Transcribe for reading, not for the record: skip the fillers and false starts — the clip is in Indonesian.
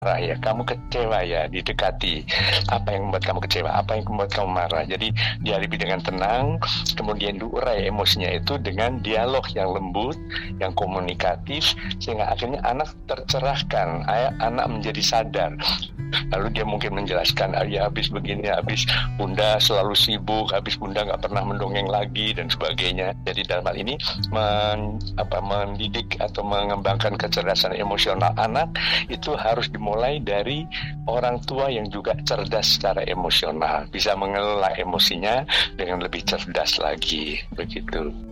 marah ya, kamu kecewa ya, didekati. Apa yang membuat kamu kecewa? Apa yang membuat kamu marah? Jadi dihadapi dengan tenang, kemudian diurai emosinya itu dengan dialog yang lembut, yang komunikatif, sehingga akhirnya anak tercerahkan, anak menjadi sadar. Lalu dia mungkin menjelaskan, ya habis begini, habis bunda selalu sibuk, habis bunda nggak pernah mendongeng lagi dan sebagainya. Jadi dalam hal ini mendidik atau mengembangkan kecerdasan emosional anak itu harus dimulai dari orang tua yang juga cerdas secara emosional, bisa mengelola emosinya dengan lebih cerdas lagi, begitu.